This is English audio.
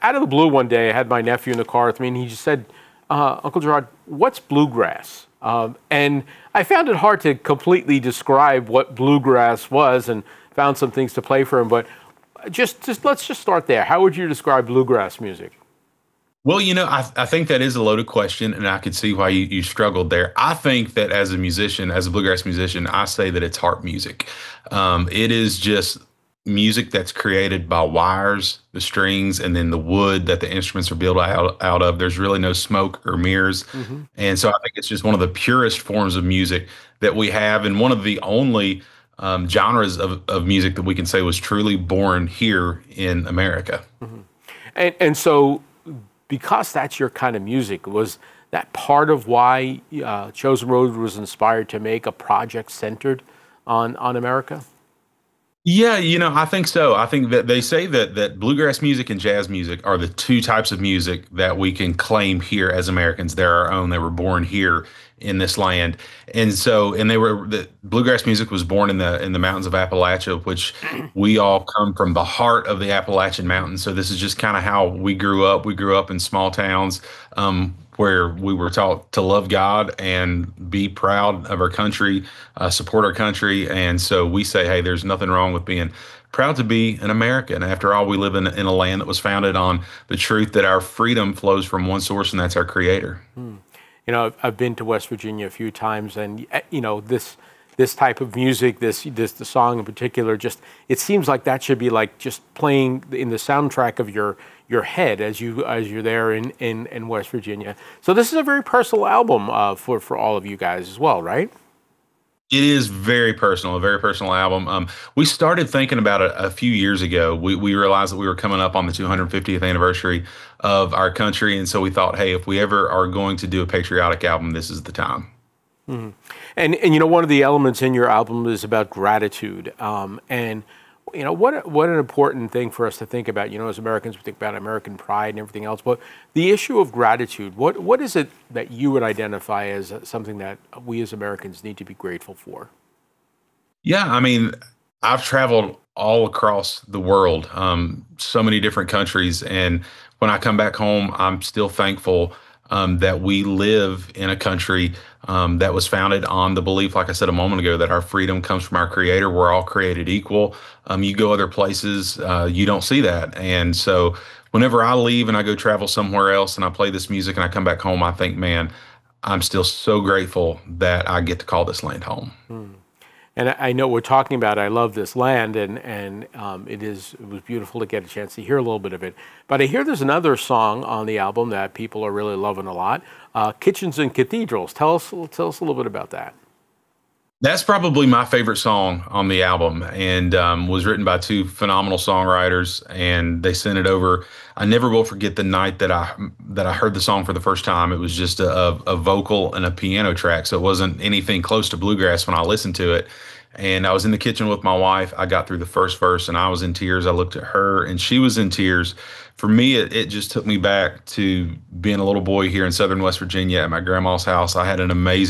out of the blue one day, I had my nephew in the car with me, and he just said, Uncle Gerard, what's bluegrass? And I found it hard to completely describe what bluegrass was, and found some things to play for him. But just let's just start there. How would you describe bluegrass music? Well, I think that is a loaded question, and I could see why you struggled there. I think that as a musician, as a bluegrass musician, I say that it's harp music. It is just music that's created by wires, the strings, and then the wood that the instruments are built out of. There's really no smoke or mirrors. And so I think it's just one of the purest forms of music that we have, and one of the only genres of music that we can say was truly born here in America. And so, because that's your kind of music, was that part of why Chosen Road was inspired to make a project centered on America? Yeah, I think so. I think that they say that bluegrass music and jazz music are the two types of music that we can claim here as Americans. They're our own. They were born here in this land. And so, and the bluegrass music was born in the mountains of Appalachia, which we all come from the heart of the Appalachian Mountains. So this is just kind of how we grew up. We grew up in small towns, where we were taught to love God and be proud of our country, support our country. And so we say, hey, there's nothing wrong with being proud to be an American. After all, we live in a land that was founded on the truth that our freedom flows from one source, and that's our Creator. I've been to West Virginia a few times, and this type of music, the song in particular, just it seems like that should be like just playing in the soundtrack of your head as you're there in West Virginia. So this is a very personal album for all of you guys as well, right? It is very personal, a very personal album. We started thinking about it a few years ago. We realized that we were coming up on the 250th anniversary of our country, and so we thought, hey, if we ever are going to do a patriotic album, this is the time. And one of the elements in your album is about gratitude. And what an important thing for us to think about. As Americans, we think about American pride and everything else. But the issue of gratitude, what is it that you would identify as something that we as Americans need to be grateful for? Yeah, I mean, I've traveled all across the world, so many different countries, and when I come back home, I'm still thankful that we live in a country that was founded on the belief, like I said a moment ago, that our freedom comes from our Creator. We're all created equal. You go other places, you don't see that. And so whenever I leave and I go travel somewhere else and I play this music and I come back home, I think, man, I'm still so grateful that I get to call this land home. And I know we're talking about I love this land, and it was beautiful to get a chance to hear a little bit of it. But I hear there's another song on the album that people are really loving a lot, Kitchens and Cathedrals. Tell us a little bit about that. That's probably my favorite song on the album, and was written by two phenomenal songwriters, and they sent it over. I never will forget the night that I heard the song for the first time. It was just a vocal and a piano track, so it wasn't anything close to bluegrass when I listened to it. And I was in the kitchen with my wife. I got through the first verse, and I was in tears. I looked at her, and she was in tears. For me, it just took me back to being a little boy here in southern West Virginia at my grandma's house. I had an amazing